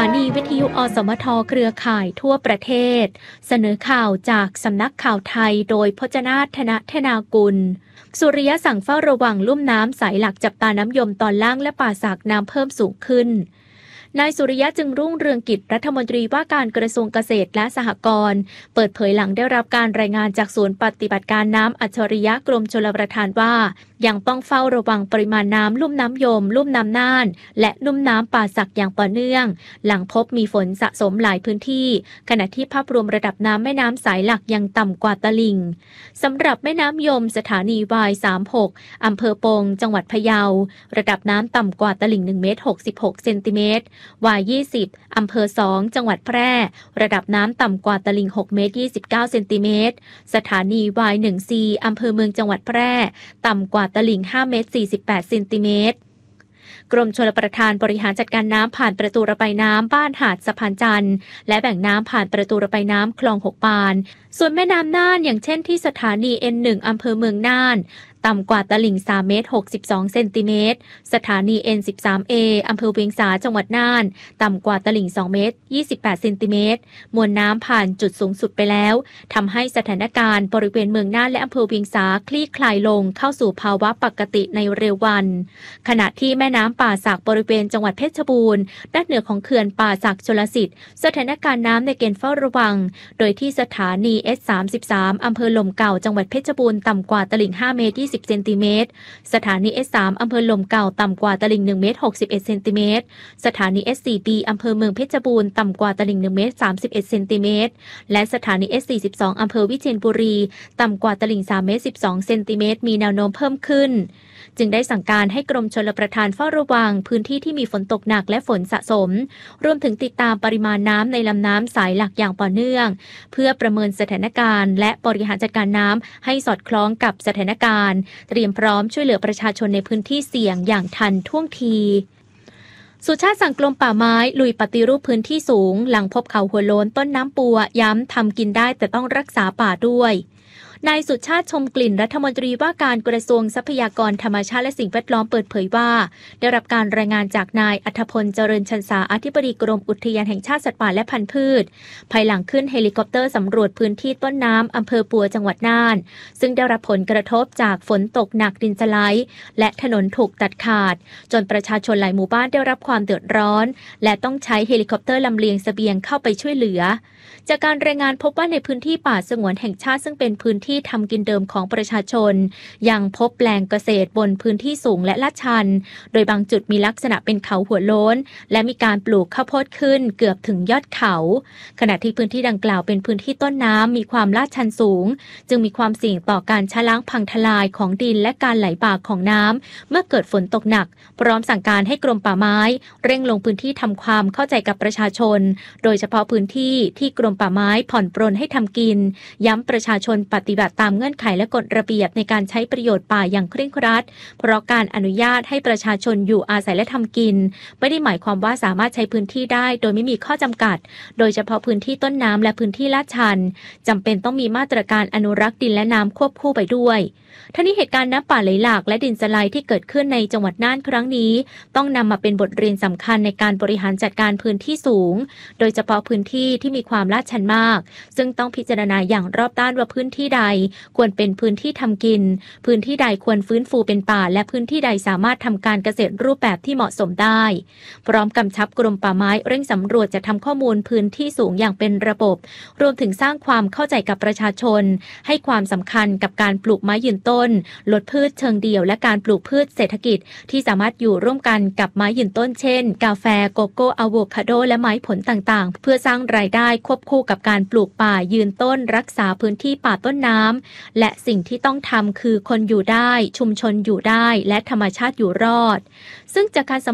านีวิทยุอสมทเครือข่ายทั่วประเทศเสนอข่าวจากสำนักข่าวไทยโดยพจนาถ ธนธนากุลสุริยะสั่งเฝ้าระวังลุ่มน้ำสายหลักจับตาน้ำยมตอนล่างและป่าสักน้ำเพิ่มสูงขึ้นนายสุริยะจึงรุ่งเรืองกิจรัฐมนตรีว่าการกระทรวงเกษตรและสหกรณ์เปิดเผยหลังได้รับการรายงานจากศูนย์ปฏิบัติการน้ำอัจฉริยะกรมชลประทานว่ายังต้องเฝ้าระวังปริมาณน้ำลุ่มน้ำยมลุ่มน้ำน่านและลุ่มน้ำป่าสักอย่างต่อเนื่องหลังพบมีฝนสะสมหลายพื้นที่ขณะที่ภาพรวมระดับน้ำแม่น้ำสายหลักยังต่ำกว่าตลิ่งสำหรับแม่น้ำยมสถานีวาย36อำเภอปงจังหวัดพะเยาระดับน้ำต่ำกว่าตลิ่ง1 เมตร 66 เซนติเมตรวาย20อำเภอ2จังหวัดแพร่ระดับน้ำต่ำกว่าตลิ่ง6 เมตร 29 เซนติเมตรสถานีวาย1 C อำเภอเมืองจังหวัดแพร่ต่ำกว่าตลิ่ง5 เมตร 48 เซนติเมตรกรมชลประทานบริหารจัดการน้ำผ่านประตูระบายน้ำบ้านหาดสะพานจันทร์และแบ่งน้ำผ่านประตูระบายน้ำคลอง6ปานส่วนแม่น้ำน่านอย่างเช่นที่สถานี N1 อำเภอเมืองน่านต่ำกว่าตลิ่ง3 เมตร 62 เซนติเมตรสถานี N13A อำเภอเวียงสาจังหวัดน่านต่ำกว่าตลิ่ง2 เมตร 28 เซนติเมตรมวลน้ำผ่านจุดสูงสุดไปแล้วทำให้สถานการณ์บริเวณเมืองน่านและอำเภอเวียงสาคลี่คลายลงเข้าสู่ภาวะปกติในเร็ววันขณะที่แม่น้ำป่าสักบริเวณจังหวัดเพชรบูรณ์ด้านเหนือของเขื่อนป่าสักชลสิทธิ์สถานการณ์น้ำในเกณฑ์เฝ้าระวังโดยที่สถานี S33 อำเภอลมเก่าจังหวัดเพชรบูรณ์ต่ำกว่าตลิ่ง5 เมตร 20 เซนติเมตรสถานี S3 อำเภอลมเก่าต่ำกว่าตลิ่ง1 เมตร 61 เซนติเมตรสถานี S4B อำเภอเมืองเพชรบูรณ์ต่ำกว่าตลิ่ง1 เมตร 31 เซนติเมตรและสถานี S42 อำเภอวิเชียรบุรีต่ำกว่าตลิ่ง3 เมตร 12 เซนติเมตรมีแนวโน้มเพิ่มขึ้นจึงได้สั่งการให้กรมชลประทานเฝ้าระวังพื้นที่ที่มีฝนตกหนักและฝนสะสมรวมถึงติดตามปริมาณน้ำในลำน้ำสายหลักอย่างต่อเนื่องเพื่อประเมินสถานการณ์และบริหารจัดการน้ำให้สอดคล้องกับสถานการณ์เตรียมพร้อมช่วยเหลือประชาชนในพื้นที่เสี่ยงอย่างทันท่วงทีสุชาติสั่งกรมป่าไม้ลุยปฏิรูปพื้นที่สูงหลังพบเขาหัวโล้นต้นน้ำปัวย้ำทำกินได้แต่ต้องรักษาป่าด้วยนายสุชาติชมกลิ่นรัฐมนตรีว่าการกระทรวงทรัพยากรธรรมชาติและสิ่งแวดล้อมเปิดเผยว่าได้รับการรายงานจากนายอัธพลเจริญชันษาอธิบดีกรมอุทยานแห่งชาติสัตว์ป่าและพันธุ์พืชภายหลังขึ้นเฮลิคอปเตอร์สำรวจพื้นที่ต้นน้ำอำเภอปัวจังหวัดน่านซึ่งได้รับผลกระทบจากฝนตกหนักดินสไลด์และถนนถูกตัดขาดจนประชาชนหลายหมู่บ้านได้รับความเดือดร้อนและต้องใช้เฮลิคอปเตอร์ลำเลียงเสบียงเข้าไปช่วยเหลือจากการรายงานพบว่าในพื้นที่ป่าสงวนแห่งชาติซึ่งเป็นพื้นที่ทำกินเดิมของประชาชนยังพบแปลงเกษตรบนพื้นที่สูงและลาดชันโดยบางจุดมีลักษณะเป็นเขาหัวโล้นและมีการปลูกข้าวโพดขึ้นเกือบถึงยอดเขาขณะที่พื้นที่ดังกล่าวเป็นพื้นที่ต้นน้ำมีความลาดชันสูงจึงมีความเสี่ยงต่อการชะล้างพังทลายของดินและการไหลบ่าของน้ำเมื่อเกิดฝนตกหนักพร้อมสั่งการให้กรมป่าไม้เร่งลงพื้นที่ทำความเข้าใจกับประชาชนโดยเฉพาะพื้นที่ที่กรมป่าไม้ผ่อนปรนให้ทำกินย้ำประชาชนปฏิบัติตามเงื่อนไขและกฎระเบียบในการใช้ประโยชน์ป่าอย่างเคร่งครัดเพราะการอนุญาตให้ประชาชนอยู่อาศัยและทำกินไม่ได้หมายความว่าสามารถใช้พื้นที่ได้โดยไม่มีข้อจำกัดโดยเฉพาะพื้นที่ต้นน้ำและพื้นที่ลาดชันจำเป็นต้องมีมาตรการอนุรักษ์ดินและน้ำควบคู่ไปด้วยทั้งนี้เหตุการณ์น้ำป่าไหลหลากและดินสไลด์ที่เกิดขึ้นในจังหวัดน่านครั้งนี้ต้องนำมาเป็นบทเรียนสำคัญในการบริหารจัดการพื้นที่สูงโดยเฉพาะพื้นที่ที่มีความลาดชันมากซึ่งต้องพิจารณาอย่างรอบด้านว่าพื้นที่ใดควรเป็นพื้นที่ทำกินพื้นที่ใดควรฟื้นฟูเป็นป่าและพื้นที่ใดสามารถทำการเกษตรรูปแบบที่เหมาะสมได้พร้อมกำชับกรมป่าไม้เร่งสำรวจจะทำข้อมูลพื้นที่สูงอย่างเป็นระบบรวมถึงสร้างความเข้าใจกับประชาชนให้ความสำคัญกับการปลูกไม้ยืนต้นลดพืชเชิงเดี่ยวและการปลูกพืชเศรษฐกิจที่สามารถอยู่ร่วมกันกับไม้ยืนต้นเช่นกาแฟโกโก้อะโวคาโดและไม้ผลต่างๆเพื่อสร้างรายได้ควบคู่กับการปลูกป่ายืนต้นรักษาพื้นที่ป่าต้นน้ำและสิ่งที่ต้องทำคือคนอยู่ได้ชุมชนอยู่ได้และธรรมชาติอยู่รอดซึ่งจากการ